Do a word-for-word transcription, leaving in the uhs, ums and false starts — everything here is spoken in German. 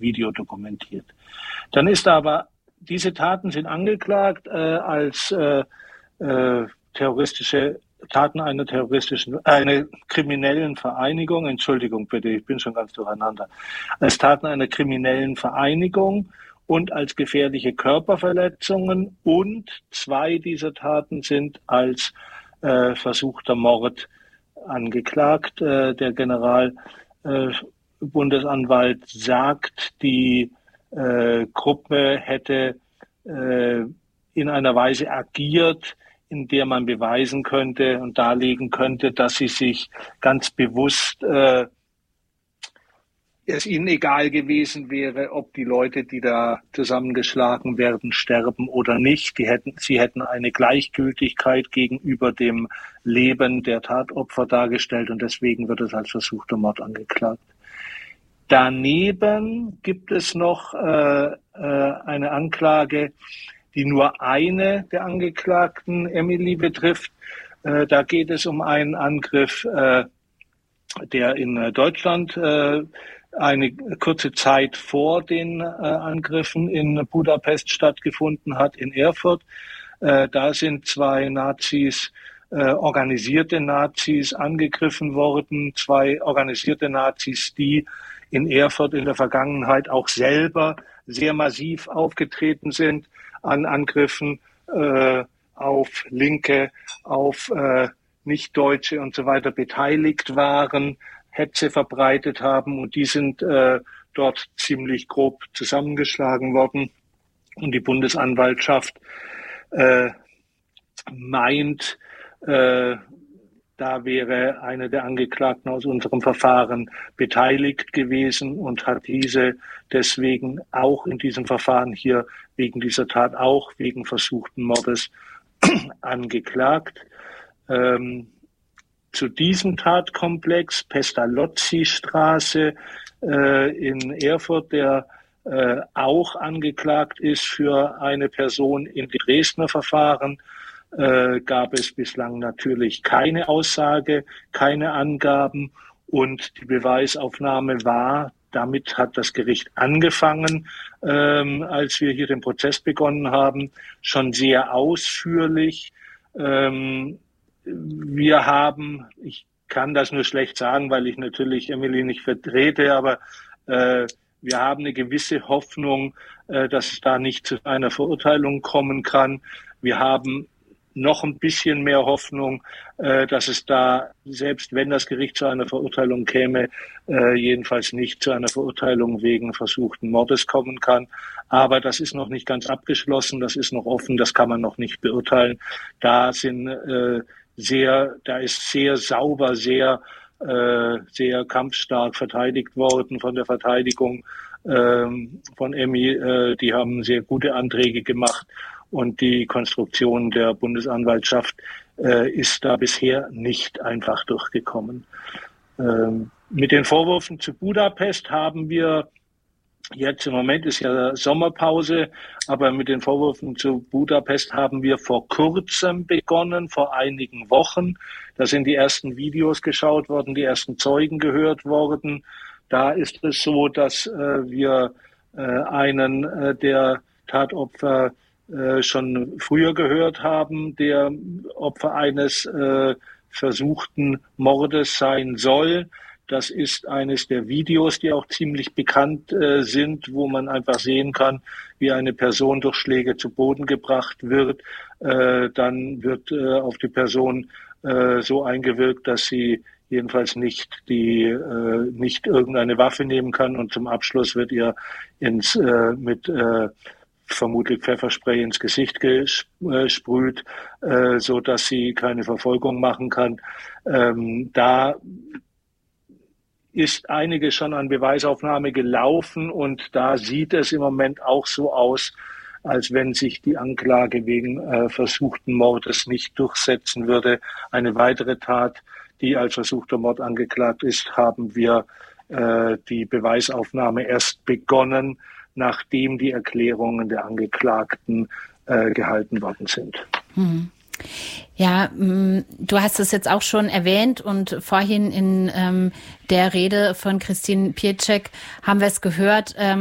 Video dokumentiert. Dann ist aber, diese Taten sind angeklagt äh, als äh, äh, terroristische Taten einer terroristischen, äh, einer kriminellen Vereinigung, Entschuldigung bitte, ich bin schon ganz durcheinander, als Taten einer kriminellen Vereinigung und als gefährliche Körperverletzungen, und zwei dieser Taten sind als äh, versuchter Mord angeklagt. Äh, der Generalbundesanwalt äh, sagt, die äh, Gruppe hätte äh, in einer Weise agiert, in der man beweisen könnte und darlegen könnte, dass sie sich ganz bewusst äh, es ihnen egal gewesen wäre, ob die Leute, die da zusammengeschlagen werden, sterben oder nicht. Die hätten, sie hätten eine Gleichgültigkeit gegenüber dem Leben der Tatopfer dargestellt, und deswegen wird es als versuchter Mord angeklagt. Daneben gibt es noch äh, äh, eine Anklage, die nur eine der Angeklagten, Emily, betrifft. Äh, da geht es um einen Angriff, äh, der in äh, Deutschland äh, eine kurze Zeit vor den äh, Angriffen in Budapest stattgefunden hat, in Erfurt. Äh, da sind zwei Nazis, äh, organisierte Nazis, angegriffen worden. Zwei organisierte Nazis, die in Erfurt in der Vergangenheit auch selber sehr massiv aufgetreten sind, an Angriffen äh, auf Linke, auf äh, Nicht-Deutsche und so weiter beteiligt waren, Hetze verbreitet haben, und die sind äh, dort ziemlich grob zusammengeschlagen worden. Und die Bundesanwaltschaft äh, meint, äh, da wäre eine der Angeklagten aus unserem Verfahren beteiligt gewesen und hat diese deswegen auch in diesem Verfahren hier wegen dieser Tat, auch wegen versuchten Mordes, angeklagt. Ähm, zu diesem Tatkomplex, Pestalozzi-Straße äh, in Erfurt, der äh, auch angeklagt ist für eine Person im Dresdner Verfahren, äh, gab es bislang natürlich keine Aussage, keine Angaben, und die Beweisaufnahme war, damit hat das Gericht angefangen, ähm, als wir hier den Prozess begonnen haben, schon sehr ausführlich. Ähm, Wir haben, ich kann das nur schlecht sagen, weil ich natürlich Emily nicht vertrete, aber äh, wir haben eine gewisse Hoffnung, äh, dass es da nicht zu einer Verurteilung kommen kann. Wir haben noch ein bisschen mehr Hoffnung, äh, dass es da, selbst wenn das Gericht zu einer Verurteilung käme, äh, jedenfalls nicht zu einer Verurteilung wegen versuchten Mordes kommen kann. Aber das ist noch nicht ganz abgeschlossen, das ist noch offen, das kann man noch nicht beurteilen. Da sind äh, sehr, da ist sehr sauber, sehr, äh, sehr kampfstark verteidigt worden von der Verteidigung ähm, von Emmy. Äh, die haben sehr gute Anträge gemacht, und die Konstruktion der Bundesanwaltschaft äh, ist da bisher nicht einfach durchgekommen. Ähm, mit den Vorwürfen zu Budapest haben wir jetzt, im Moment ist ja Sommerpause, aber mit den Vorwürfen zu Budapest haben wir vor kurzem begonnen, vor einigen Wochen. Da sind die ersten Videos geschaut worden, die ersten Zeugen gehört worden. Da ist es so, dass äh, wir äh, einen äh, der Tatopfer äh, schon früher gehört haben, der Opfer eines äh, versuchten Mordes sein soll. Das ist eines der Videos, die auch ziemlich bekannt äh, sind, wo man einfach sehen kann, wie eine Person durch Schläge zu Boden gebracht wird. Äh, dann wird äh, auf die Person äh, so eingewirkt, dass sie jedenfalls nicht die äh, nicht irgendeine Waffe nehmen kann, und zum Abschluss wird ihr ins äh, mit äh, vermutlich Pfefferspray ins Gesicht gesprüht, äh, so dass sie keine Verfolgung machen kann. Ähm, da ist einiges schon an Beweisaufnahme gelaufen, und da sieht es im Moment auch so aus, als wenn sich die Anklage wegen äh, versuchten Mordes nicht durchsetzen würde. Eine weitere Tat, die als versuchter Mord angeklagt ist, haben wir äh, die Beweisaufnahme erst begonnen, nachdem die Erklärungen der Angeklagten äh, gehalten worden sind. Hm. Ja, du hast es jetzt auch schon erwähnt, und vorhin in ähm, der Rede von Christine Pieszczek haben wir es gehört. Ähm,